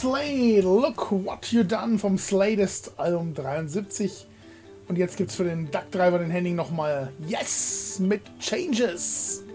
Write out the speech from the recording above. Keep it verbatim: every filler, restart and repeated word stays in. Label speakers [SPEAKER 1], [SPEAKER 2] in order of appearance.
[SPEAKER 1] Slade, Look What You Done vom Sladest Album dreiundsiebzig. Und jetzt gibt es für den Duck Driver den Henning nochmal Yes mit Changes.